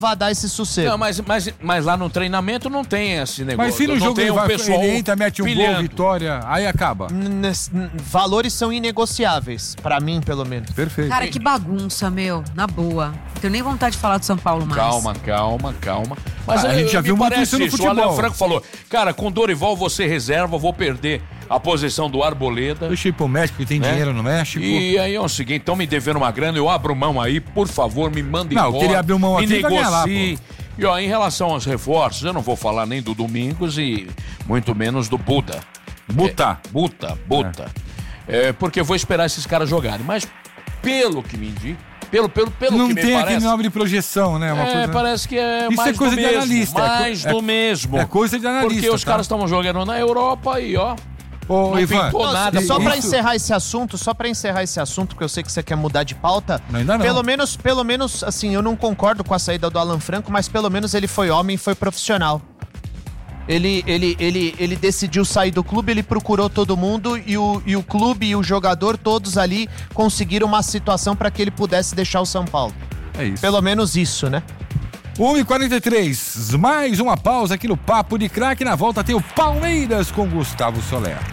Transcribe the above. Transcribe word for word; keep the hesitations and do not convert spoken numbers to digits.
vai dar esse sossego. Não, mas, mas, mas lá no treinamento não tem esse negócio. Mas se no não jogo tem ele, um vai, pessoal ele entra, mete um pilhando. gol, vitória, aí acaba. N- n- valores são inegociáveis, pra mim, pelo menos. Perfeito. Cara, que bagunça, meu. Na boa. Não tenho nem vontade de falar do São Paulo mais. Calma, calma, calma. Mas Ah, a eu- gente já me viu muito parece isso no O futebol. Léo Franco falou, cara, com Dorival você reserva, vou perder a posição do Arboleda. Deixa eu ir pro México, que tem né? dinheiro no México. E aí é o seguinte, estão me devendo uma grana, eu abro mão aí, por favor, me mandem Não, eu embora. queria abrir mão me aqui pra ganhar lá, negocie. E ó, em relação aos reforços, eu não vou falar nem do Domingos e muito menos do Buda. Buta. É, Buta, Buta. É, porque eu vou esperar esses caras jogarem. Mas pelo que me indica, pelo, pelo, pelo Não que me tem parece... aquele nome de projeção, né? Uma É, coisa... parece que é Isso mais é coisa do de mesmo, analista, é co- mais é- do mesmo. é coisa de analista, Porque os tá? caras estavam jogando na Europa e ó, Ô, não Ivan, pintou Não, nada. só por pra isso. encerrar esse assunto, só pra encerrar esse assunto, porque eu sei que você quer mudar de pauta. Não, ainda não. Pelo menos, pelo menos, assim, eu não concordo com a saída do Alan Franco, mas pelo menos ele foi homem e foi profissional. Ele, ele, ele, ele decidiu sair do clube, ele procurou todo mundo e o, e o clube e o jogador, todos ali, conseguiram uma situação pra que ele pudesse deixar o São Paulo. É isso. Pelo menos isso, né? uma e quarenta e três, mais uma pausa aqui no Papo de Craque. Na volta tem o Palmeiras com Gustavo Soler.